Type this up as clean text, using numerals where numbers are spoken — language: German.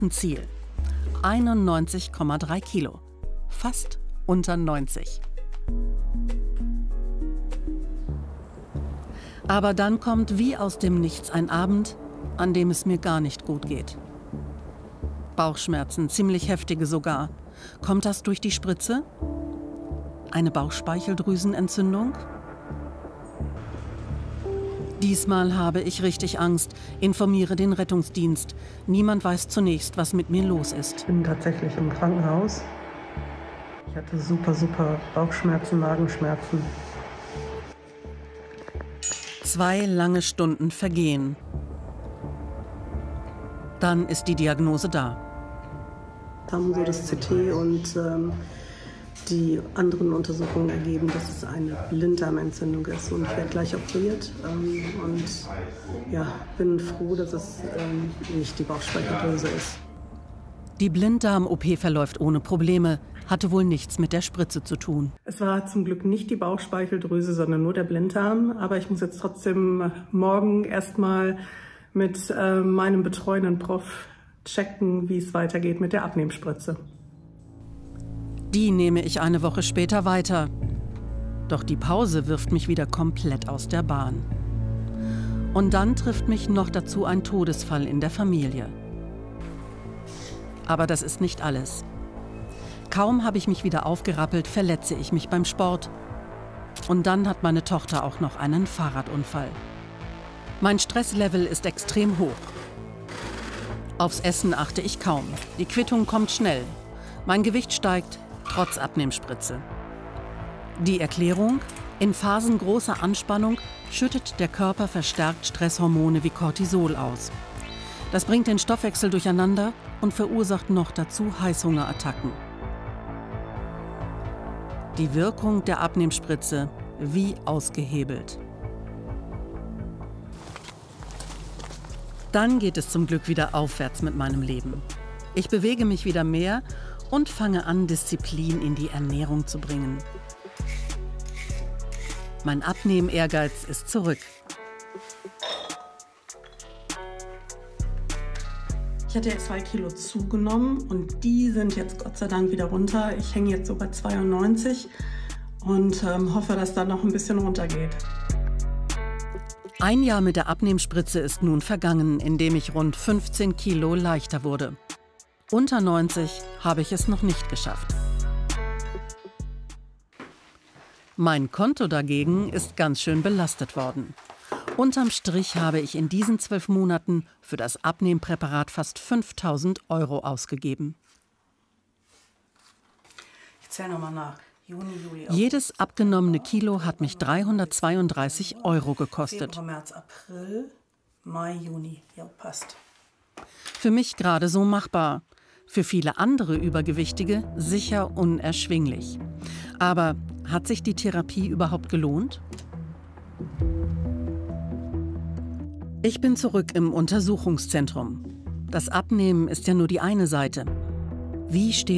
Ziel. 91,3 Kilo. Fast unter 90. Aber dann kommt wie aus dem Nichts ein Abend, an dem es mir gar nicht gut geht. Bauchschmerzen, ziemlich heftige sogar. Kommt das durch die Spritze? Eine Bauchspeicheldrüsenentzündung? Diesmal habe ich richtig Angst, informiere den Rettungsdienst. Niemand weiß zunächst, was mit mir los ist. Ich bin tatsächlich im Krankenhaus. Ich hatte super Bauchschmerzen, Magenschmerzen. 2 lange Stunden vergehen. Dann ist die Diagnose da. Haben so das CT und die anderen Untersuchungen ergeben, dass es eine Blinddarmentzündung ist. Und ich werde gleich operiert. Und ja, bin froh, dass es nicht die Bauchspeicheldrüse ist. Die Blinddarm-OP verläuft ohne Probleme, hatte wohl nichts mit der Spritze zu tun. Es war zum Glück nicht die Bauchspeicheldrüse, sondern nur der Blinddarm. Aber ich muss jetzt trotzdem morgen erstmal mit meinem betreuenden Prof checken, wie es weitergeht mit der Abnehmspritze. Die nehme ich eine Woche später weiter. Doch die Pause wirft mich wieder komplett aus der Bahn. Und dann trifft mich noch dazu ein Todesfall in der Familie. Aber das ist nicht alles. Kaum habe ich mich wieder aufgerappelt, verletze ich mich beim Sport. Und dann hat meine Tochter auch noch einen Fahrradunfall. Mein Stresslevel ist extrem hoch. Aufs Essen achte ich kaum. Die Quittung kommt schnell. Mein Gewicht steigt, trotz Abnehmspritze. Die Erklärung? In Phasen großer Anspannung schüttet der Körper verstärkt Stresshormone wie Cortisol aus. Das bringt den Stoffwechsel durcheinander und verursacht noch dazu Heißhungerattacken. Die Wirkung der Abnehmspritze wie ausgehebelt. Dann geht es zum Glück wieder aufwärts mit meinem Leben. Ich bewege mich wieder mehr und fange an, Disziplin in die Ernährung zu bringen. Mein Abnehm-Ehrgeiz ist zurück. Ich hatte jetzt 2 Kilo zugenommen und die sind jetzt Gott sei Dank wieder runter. Ich hänge jetzt so bei 92 und hoffe, dass da noch ein bisschen runtergeht. Ein Jahr mit der Abnehmspritze ist nun vergangen, in dem ich rund 15 Kilo leichter wurde. Unter 90 habe ich es noch nicht geschafft. Mein Konto dagegen ist ganz schön belastet worden. Unterm Strich habe ich in diesen 12 Monaten für das Abnehmpräparat fast 5.000 € ausgegeben. Ich zähle nochmal nach. Juni, Juli, Jedes abgenommene Kilo hat mich 332 € gekostet. Februar, März, April, Mai, Juni. Ja, passt. Für mich gerade so machbar. Für viele andere Übergewichtige sicher unerschwinglich. Aber hat sich die Therapie überhaupt gelohnt? Ich bin zurück im Untersuchungszentrum. Das Abnehmen ist ja nur die eine Seite. Wie steht